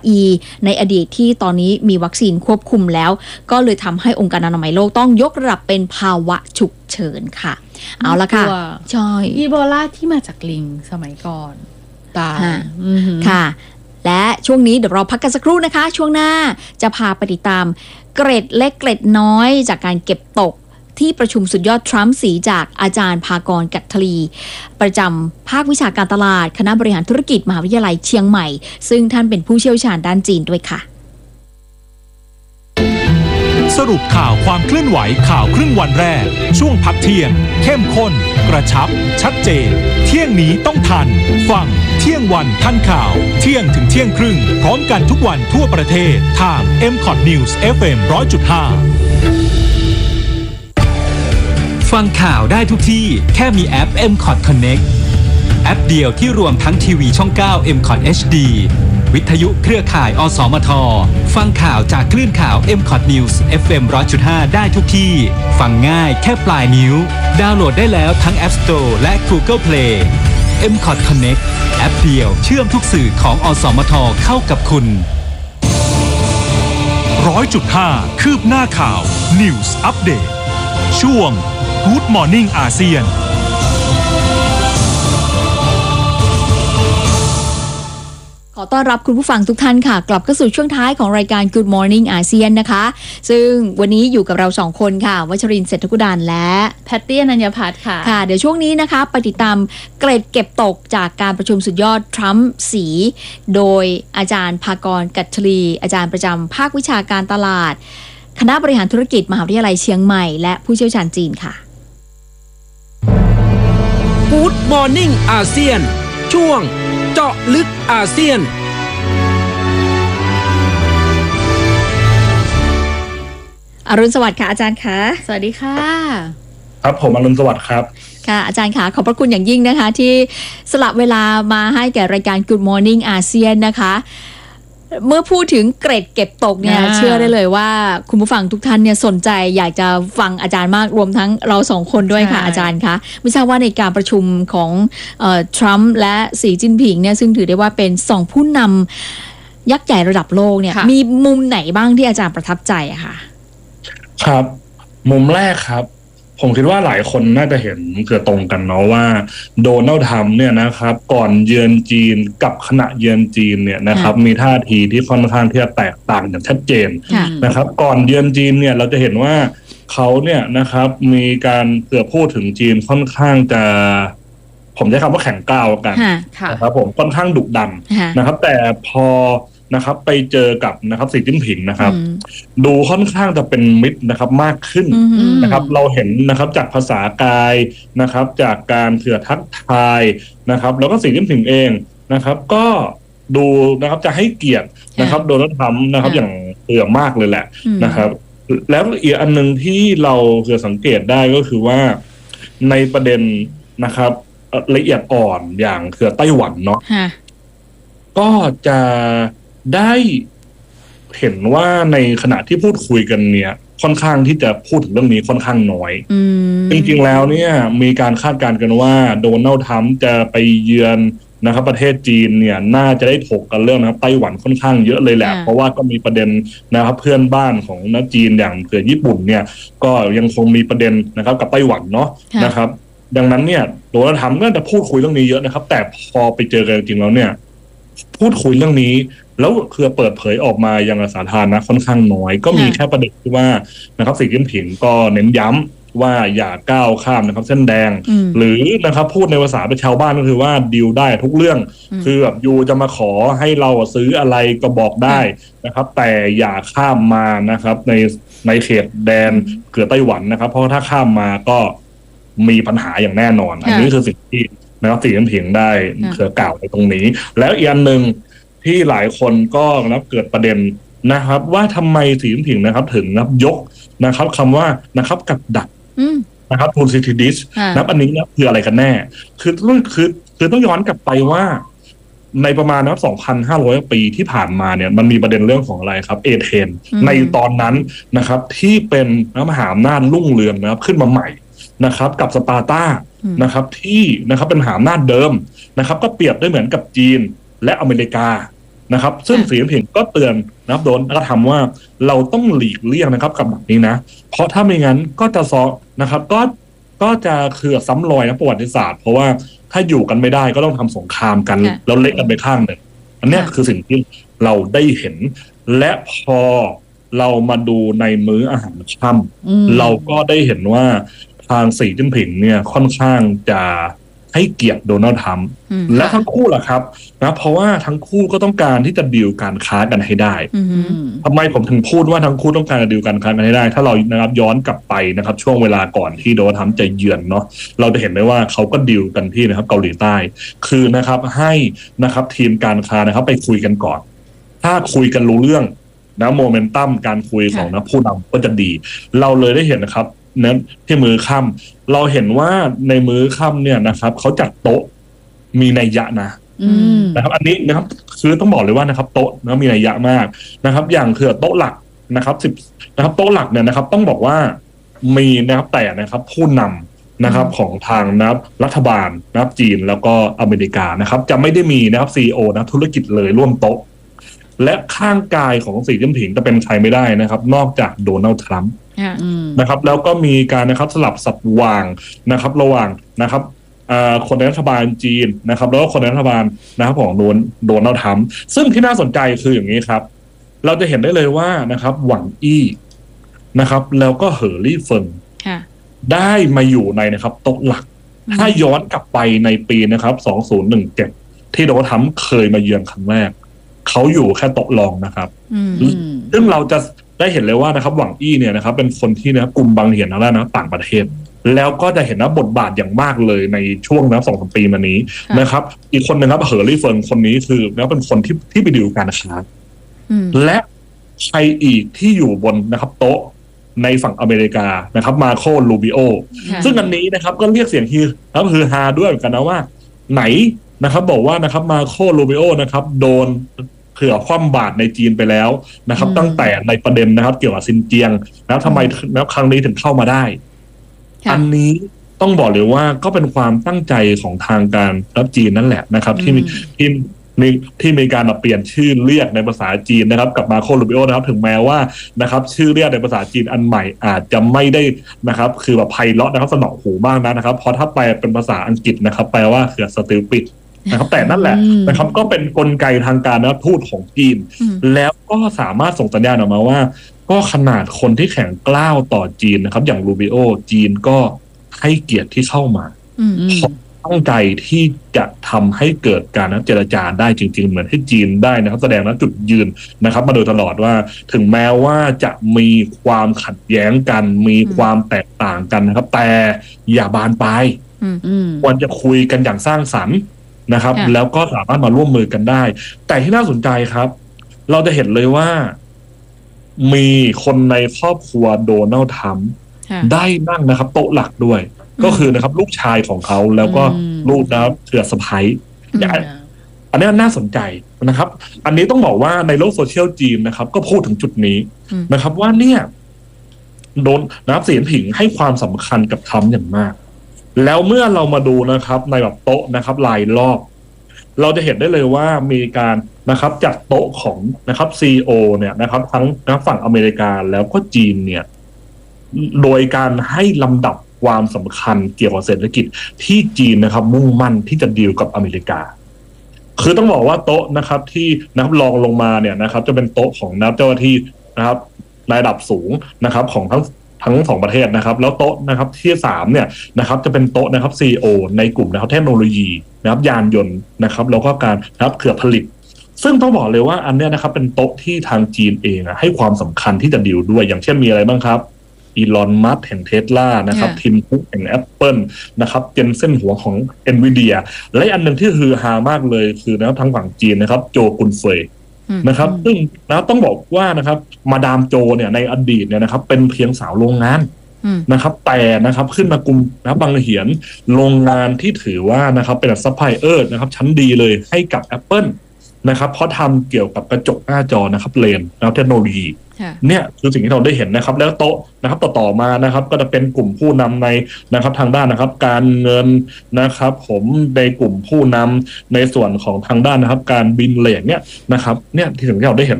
HIV ในอดีตที่ตอนนี้มีวัคซีนควบคุมแล้วก็เลยทำให้องค์การอนามัยโลกต้องยกระดับเป็นภาวะฉุกเฉินค่ะเอาละค่ะใช่อีโบลาที่มาจากลิงสมัยก่อนตายค่ะและช่วงนี้เดี๋ยวเราพักกันสักครู่นะคะช่วงหน้าจะพาไปติดตามเกร็ดเล็กเกร็ดน้อยจากการเก็บตกที่ประชุมสุดยอดทรัมป์สีจากอาจารย์ภากร กัตถลีประจำภาควิชาการตลาดคณะบริหารธุรกิจมหาวิทยาลัยเชียงใหม่ซึ่งท่านเป็นผู้เชี่ยวชาญด้านจีนด้วยค่ะสรุปข่าวความเคลื่อนไหวข่าวครึ่งวันแรกช่วงพักเที่ยงเข้มข้นกระชับชัดเจนเที่ยงนี้ต้องทันฟังเที่ยงวันทันข่าวเที่ยงถึงเที่ยงครึ่งพร้อมกันทุกวันทั่วประเทศทาง MCOT News FM 100.5 ฟังข่าวได้ทุกที่แค่มีแอป MCOT Connect แอปเดียวที่รวมทั้งทีวีช่อง 9 MCOT HDวิทยุเครือข่ายอสมทฟังข่าวจากคลื่นข่าว MCOT News FM 100.5 ได้ทุกที่ฟังง่ายแค่ปลายนิ้วดาวน์โหลดได้แล้วทั้ง App Store และ Google Play MCOT Connect แอปเดียวเชื่อมทุกสื่อของอสมทเข้ากับคุณ 100.5 คืบหน้าข่าว News Update ช่วง Good Morning อาเซียนขอต้อนรับคุณผู้ฟังทุกท่านค่ะกลับเข้าสู่ช่วงท้ายของรายการ Good Morning อาเซียนนะคะซึ่งวันนี้อยู่กับเรา2คนค่ะวัชรินทร์เศรษฐกุดาลและแพตตี้อนัญญพัฒน์ค่ะค่ะเดี๋ยวช่วงนี้นะคะไปติดตามเกร็ดเก็บตกจากการประชุมสุดยอดทรัมป์สีโดยอาจารย์ภากร กัตถลีอาจารย์ประจำภาควิชาการตลาดคณะบริหารธุรกิจมหาวิทยาลัยเชียงใหม่และผู้เชี่ยวชาญจีนค่ะ Good Morning อาเซียนช่วงเจาะลึกอาเซียนอรุณสวัสดิ์ค่ะอาจารย์คะสวัสดีค่ะครับผมอรุณสวัสดิ์ครับค่ะอาจารย์ค่ะขอบพระคุณอย่างยิ่งนะคะที่สละเวลามาให้แก่รายการ Good Morning อาเซียนนะคะเมื่อพูดถึงเกร็ดเก็บตกเนี่ยเชื่อได้เลยว่าคุณผู้ฟังทุกท่านเนี่ยสนใจอยากจะฟังอาจารย์มากรวมทั้งเรา2คนด้วยค่ะอาจารย์คะไม่ทราบว่าในการประชุมของทรัมป์และสีจิ้นผิงเนี่ยซึ่งถือได้ว่าเป็น2ผู้นำยักษ์ใหญ่ระดับโลกเนี่ยมีมุมไหนบ้างที่อาจารย์ประทับใจอะค่ะครับมุมแรกครับผมคิดว่าหลายคนน่าจะเห็นเกือบตรงกันเนาะว่าโดนัลด์ทรัมป์เนี่ยนะครับก่อนเยือนจีนกับขณะเยือนจีนเนี่ยนะครับมีท่าทีที่ค่อนข้างที่จะแตกต่างอย่างชัดเจนนะครับก่อนเยือนจีนเนี่ยเราจะเห็นว่าเขาเนี่ยนะครับมีการเกือบพูดถึงจีนค่อนข้างจะผมใช้คำว่าแข็งก้าวกันนะครับผมค่อนข้างดุดันนะครับแต่พอนะครับไปเจอกับนะครับสีจิ้นผิงนะครับดูค่อนข้างจะเป็นมิตรนะครับมากขึ้นนะครับเราเห็นนะครับจากภาษากายนะครับจากการเผื่อทักทายนะครับแล้วก็สีจิ้นผิงเองนะครับก็ดูนะครับจะให้เกียรตินะครับโดนัลด์ทรัมป์นะครับอย่างมากเลยแหละนะครับแล้วอีกอันนึงที่เราเผื่อสังเกตได้ก็คือว่าในประเด็นนะครับละเอียดอ่อนอย่างไต้หวันเนาะก็จะได้เห็นว่าในขณะที่พูดคุยกันเนี่ยค่อนข้างที่จะพูดถึงเรื่องนี้ค่อนข้างน้อยจริงๆแล้วเนี่ยมีการคาดการณ์กันว่าโดนัลด์ทรัมป์จะไปเยือนนะครับประเทศจีนเนี่ยน่าจะได้ถกกันเรื่องนะครับไต้หวันค่อนข้างเยอะเลยแหละเพราะว่าก็มีประเด็นนะครับเพื่อนบ้านของจีนอย่างญี่ปุ่นเนี่ยก็ยังคงมีประเด็นนะครับกับไต้หวันเนาะนะครับดังนั้นเนี่ยโดนัลด์ทรัมป์ก็จะพูดคุยเรื่องนี้เยอะนะครับแต่พอไปเจอกันจริงแล้วเนี่ยพูดคุยเรื่องนี้แล้วคือเปิดเผยออกมายังสาธารณะค่อนข้างน้อยก็มีแค่ประเด็นที่ว่านะครับสีจิ้นผิงก็เน้นย้ำว่าอย่าก้าวข้ามนะครับเส้นแดงหรือนะครับพูดในภาษาเป็นชาวบ้านก็คือว่าดีลได้ทุกเรื่องคือแบบยูจะมาขอให้เราซื้ออะไรก็บอกได้นะครับแต่อย่าข้ามมานะครับในเขตแดนเกือไต้หวันนะครับเพราะถ้าข้ามมาก็มีปัญหาอย่างแน่นอนอันนี้คือสิ่งที่นะครับสีจิ้นผิงได้กล่าวในตรงนี้แล้วอีกอันนึงที่หลายคนก็นะครับเกิดประเด็นนะครับว่าทำไมสีจิ้นผิงนะครับถึงนะครับยกนะครับคำว่านะครับกับดักนะครับทูซิติดิสนะครับอันนี้นะคืออะไรกันแน่คือต้องย้อนกลับไปว่าในประมาณนะครับ 2,500 ปีที่ผ่านมาเนี่ยมันมีประเด็นเรื่องของอะไรครับเอเธนในตอนนั้นนะครับที่เป็นมหาอำนาจรุ่งเรืองนะครับขึ้นมาใหม่นะครับกับสปาร์ตานะครับที่นะครับเป็นมหาอำนาจเดิมนะครับก็เปรียบได้เหมือนกับจีนและอเมริกานะครับซึ่งสีจิ้นผิงก็เตือนนะครับโดนก็ทำว่าเราต้องหลีกเลี่ยงนะครับกับแบบนี้นะเพราะถ้าไม่งั้นก็จะซ้อนะครับก็จะคือซ้ำรอยนะประวัติศาสตร์เพราะว่าถ้าอยู่กันไม่ได้ก็ต้องทำสงครามกันแล้วเละกันไปข้างหนึ่งอันนี้คือสิ่งที่เราได้เห็นและพอเรามาดูในมื้ออาหารค่ำเราก็ได้เห็นว่าทางสีจิ้นผิงเนี่ยค่อนข้างจะให้เกียรติโดนัลด์ทรัมป์และทั้งคู่ล่ะครับนะเพราะว่าทั้งคู่ก็ต้องการที่จะดีลการค้ากันให้ได้ทำไมผมถึงพูดว่าทั้งคู่ต้องการจะดีลการค้ากันให้ได้ถ้าเรานะครับย้อนกลับไปนะครับช่วงเวลาก่อนที่โดนัลด์ทรัมป์จะเยือนเนาะเราจะเห็นได้ว่าเขาก็ดีลกันที่นะครับเกาหลีใต้คือนะครับให้นะครับทีมการค้านะครับไปคุยกันก่อนถ้าคุยกันรู้เรื่องนะโมเมนตัมการคุยของนะผู้นำก็จะดีเราเลยได้เห็นนะครับนั้นที่มื้อค่ำเราเห็นว่าในมื้อค่ำเนี่ยนะครับเขาจัดโต๊ะมีนัยยะนะครับอันนี้นะครับคือต้องบอกเลยว่านะครับโต๊ะนะมีนัยยะมากนะครับอย่างคือโต๊ะหลักนะครับนะครับโต๊ะหลักเนี่ยนะครับต้องบอกว่ามีนะครับแต่นะครับผู้นำนะครับของทางนะครับรัฐบาลนะครับจีนแล้วก็อเมริกานะครับจะไม่ได้มีนะครับ CEO นะธุรกิจเลยร่วมโต๊ะและข้างกายของสีจิ้นผิงจะเป็นใครไม่ได้นะครับนอกจากโดนัลด์ทรัมป์นะครับแล้วก็มีการนะครับสลับสับวางนะครับระหว่างนะครับคนในรัฐบาลจีนนะครับแล้วก็คนในรัฐบาลนะครับของโดนัลด์ทรัมป์ซึ่งที่น่าสนใจคืออย่างนี้ครับเราจะเห็นได้เลยว่านะครับหวังอี้นะครับแล้วก็เหอรี่เฟิงได้มาอยู่ในนะครับโต๊ะหลักถ้าย้อนกลับไปในปีนะครับ2017ที่โดนัลด์ทรัมป์เคยมาเยือนครั้งแรกเขาอยู่แค่โต๊ะรองนะครับซึ่งเราจะได้เห็นเลยว่านะครับหวังอี้เนี่ยนะครับเป็นคนที่นะครับกลุ่มบางเหียนทางด้านนะต่างประเทศแล้วก็จะเห็นนะบทบาทอย่างมากเลยในช่วงนะ2-3 ปีมานี้นะครับอีกคนนึงครับเหอรี่เฟิงคนนี้คือนะเป็นคนที่ไปดีลการค้าและใครอีกที่อยู่บนนะครับโต๊ะในฝั่งอเมริกานะครับมาโคลูบิโอซึ่งอันนี้นะครับก็เรียกเสียงฮือฮาด้วยเหมือนกันนะว่าไหนนะครับบอกว่านะครับมาโคลูบิโอนะครับโดนเผื่อคว่ำบาตรในจีนไปแล้วนะครับตั้งแต่ในประเด็นนะครับเกี่ยวกับซินเจียงแล้วทำไมแล้วครั้งนี้ถึงเข้ามาได้อันนี้ต้องบอกเลยว่าก็เป็นความตั้งใจของทางการรับจีนนั่นแหละนะครับที่มีการเปลี่ยนชื่อเรียกในภาษาจีนนะครับกับมาโคลูบิโอนะครับถึงแม้ว่านะครับชื่อเรียกในภาษาจีนอันใหม่อาจจะไม่ได้นะครับคือแบบไพเราะนะครับสนอหูบ้างนะครับเพราะถ้าแปลเป็นภาษาอังกฤษนะครับแปลว่าคือสติลปิดนะครับแต่นั่นแหละนะครับก็เป็นกลไกทางการนะทูตของจีนแล้วก็สามารถส่งสัญญาณออกมาว่าก็ขนาดคนที่แข็งกล้าวต่อจีนนะครับอย่างลูบิโอจีนก็ให้เกียรติที่เข้ามาตั้งใจที่จะทำให้เกิดการเจรจาได้จริงๆเหมือนให้จีนได้นะครับแสดงจุดยืนนะครับมาโดยตลอดว่าถึงแม้ว่าจะมีความขัดแย้งกันมีความแตกต่างกันนะครับแต่อย่าบานปลายควรจะคุยกันอย่างสร้างสรรค์นะครับแล้วก็สามารถมาร่วมมือกันได้แต่ที่น่าสนใจครับเราจะเห็นเลยว่ามีคนในครอบครัวโดนัลด์ทรัมป์ได้นั่งนะครับโต๊ะหลักด้วยก็คือนะครับลูกชายของเขาแล้วก็ลูกนะครับเถื่อสะใภ้อันนี้น่าสนใจนะครับอันนี้ต้องบอกว่าในโลกโซเชียลจีนนะครับก็พูดถึงจุดนี้นะครับว่าเนี่ยโดนนะครับสีจิ้นผิงให้ความสำคัญกับทรัมป์อย่างมากแล้วเมื่อเรามาดูนะครับในแบบโต๊ะนะครับรายรอบเราจะเห็นได้เลยว่ามีการนะครับจัดโต๊ะของนะครับ CEO เนี่ยนะครับทั้งฝั่งอเมริกาแล้วก็จีนเนี่ยโดยการให้ลำดับความสำคัญเกี่ยวกับเศรษฐกิจที่จีนนะครับมุ่งมั่นที่จะดีลกับอเมริกาคือต้องบอกว่าโต๊ะนะครับที่นะครับรองลงมาเนี่ยนะครับจะเป็นโต๊ะของนักเจ้าหน้าที่นะครับระดับสูงนะครับของทั้งสองประเทศนะครับแล้วโต๊ะนะครับที่3เนี่ยนะครับจะเป็นโต๊ะนะครับ CEO ในกลุ่มนะครับเทคโนโลยีนะครับยานยนต์นะครับแล้วก็การนะครับเครือผลิตซึ่งต้องบอกเลยว่าอันเนี้ยนะครับเป็นโต๊ะที่ทางจีนเองให้ความสำคัญที่จะดีลด้วยอย่างเช่นมีอะไรบ้างครับอีลอน มัสก์แห่งเทสลานะครับทิมคุกแห่ง Apple นะครับเจนเซ่นหัวของ Nvidia และอันหนึ่งที่ฮือฮามากเลยคือนะครับทางฝั่งจีนนะครับโจกุนเฟยนะครับซึ่งนะต้องบอกว่านะครับมาดามโจเนี่ยในอดีตเนี่ยนะครับเป็นเพียงสาวโรงงานนะครับแต่นะครับขึ้นมากลุ่มนะครับบางเหียนโรงงานที่ถือว่านะครับเป็นซัพพลายเออร์นะครับชั้นดีเลยให้กับ Apple นะครับเพราะทำเกี่ยวกับกระจกหน้าจอนะครับเลนส์นะครับเทคโนโลยีค่ะเนี่ยคือสิ่งที่เราได้เห็นนะครับแล้วโต๊ะนะครับต่อมานะครับก็จะเป็นกลุ่มผู้นำในนะครับทางด้านนะครับการเงินนะครับผมในกลุ่มผู้นำในส่วนของทางด้านนะครับการบินอะไรอย่างเนี้ยนะครับเนี่ยที่สิ่งที่เราได้เห็น